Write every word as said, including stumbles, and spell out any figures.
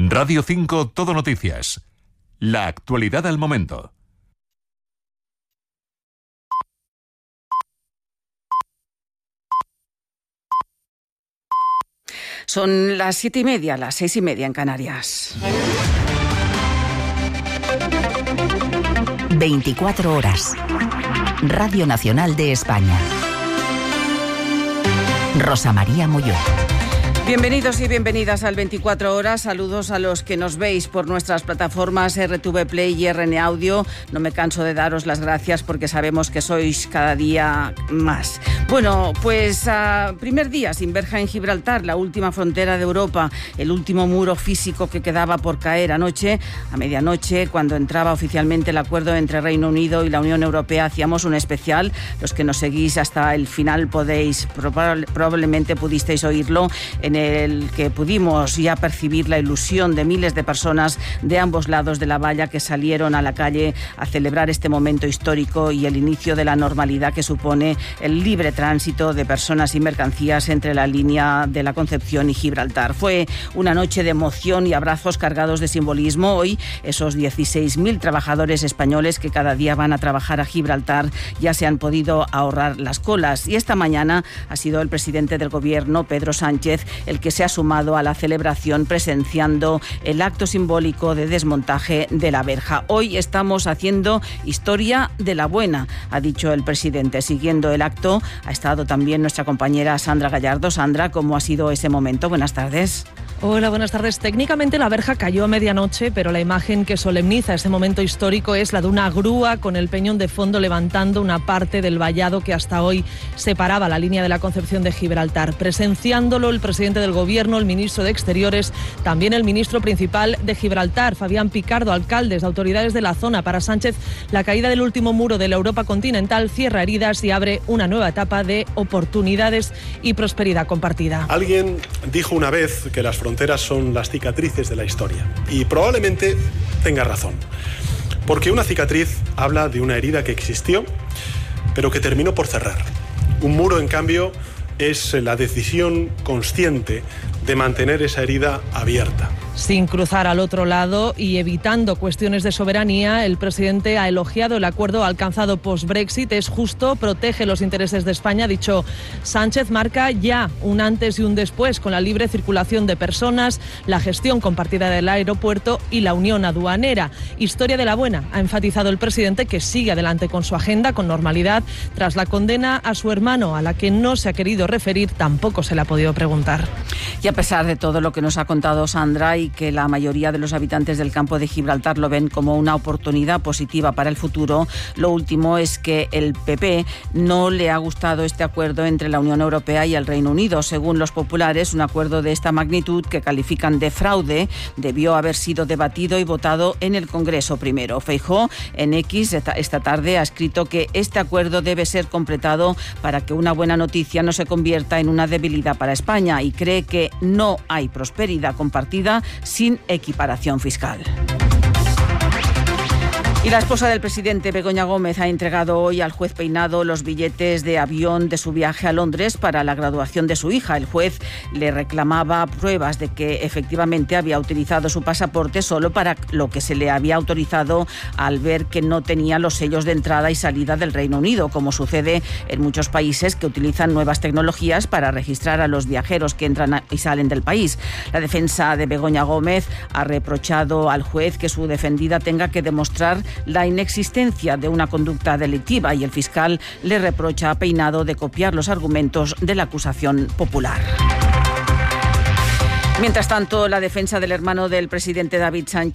Radio cinco Todo Noticias. La actualidad al momento. Son las siete y media, las seis y media en Canarias. veinticuatro horas. Radio Nacional de España. Rosa María Molló. Bienvenidos y bienvenidas al veinticuatro horas. Saludos a los que nos veis por nuestras plataformas R T V Play y R N Audio. No me canso de daros las gracias porque sabemos que sois cada día más. Bueno, pues uh, primer día sin verja en Gibraltar, la última frontera de Europa, el último muro físico que quedaba por caer anoche. A medianoche, cuando entraba oficialmente el acuerdo entre Reino Unido y la Unión Europea, hacíamos un especial. Los que nos seguís hasta el final podéis, probablemente pudisteis oírlo, en el que pudimos ya percibir la ilusión de miles de personas de ambos lados de la valla que salieron a la calle a celebrar este momento histórico y el inicio de la normalidad que supone el libre tránsito de personas y mercancías entre la línea de la Concepción y Gibraltar. Fue una noche de emoción y abrazos cargados de simbolismo. Hoy, esos dieciséis mil trabajadores españoles que cada día van a trabajar a Gibraltar ya se han podido ahorrar las colas. Y esta mañana ha sido el presidente del Gobierno, Pedro Sánchez, el que se ha sumado a la celebración presenciando el acto simbólico de desmontaje de la verja. Hoy estamos haciendo historia de la buena, ha dicho el presidente. Siguiendo el acto ha estado también nuestra compañera Sandra Gallardo. Sandra, ¿cómo ha sido ese momento? Buenas tardes. Hola, buenas tardes. Técnicamente la verja cayó a medianoche, pero la imagen que solemniza ese momento histórico es la de una grúa con el peñón de fondo levantando una parte del vallado que hasta hoy separaba la línea de la Concepción de Gibraltar. Presenciándolo el presidente del Gobierno, el ministro de Exteriores, también el ministro principal de Gibraltar, Fabián Picardo, alcaldes, autoridades de la zona. Para Sánchez, la caída del último muro de la Europa continental cierra heridas y abre una nueva etapa de oportunidades y prosperidad compartida. Alguien dijo una vez que las fronteras son las cicatrices de la historia y probablemente tenga razón, porque una cicatriz habla de una herida que existió pero que terminó por cerrar. Un muro, en cambio, es la decisión consciente de mantener esa herida abierta. Sin cruzar al otro lado y evitando cuestiones de soberanía, el presidente ha elogiado el acuerdo alcanzado post-Brexit. Es justo, protege los intereses de España. Ha dicho Sánchez, marca ya un antes y un después con la libre circulación de personas, la gestión compartida del aeropuerto y la unión aduanera. Historia de la buena, ha enfatizado el presidente, que sigue adelante con su agenda con normalidad tras la condena a su hermano, a la que no se ha querido referir, tampoco se le ha podido preguntar. Y a pesar de todo lo que nos ha contado Sandra y que la mayoría de los habitantes del campo de Gibraltar lo ven como una oportunidad positiva para el futuro, lo último es que el P P no le ha gustado este acuerdo entre la Unión Europea y el Reino Unido. Según los populares, un acuerdo de esta magnitud, que califican de fraude, debió haber sido debatido y votado en el Congreso primero. Feijóo, en X, esta tarde ha escrito que este acuerdo debe ser completado para que una buena noticia no se convierta en una debilidad para España, y cree que no hay prosperidad compartida sin equiparación fiscal. Y la esposa del presidente, Begoña Gómez, ha entregado hoy al juez Peinado los billetes de avión de su viaje a Londres para la graduación de su hija. El juez le reclamaba pruebas de que efectivamente había utilizado su pasaporte solo para lo que se le había autorizado, al ver que no tenía los sellos de entrada y salida del Reino Unido, como sucede en muchos países que utilizan nuevas tecnologías para registrar a los viajeros que entran y salen del país. La defensa de Begoña Gómez ha reprochado al juez que su defendida tenga que demostrar la inexistencia de una conducta delictiva, y el fiscal le reprocha a Peinado de copiar los argumentos de la acusación popular. Mientras tanto, la defensa del hermano del presidente David Sánchez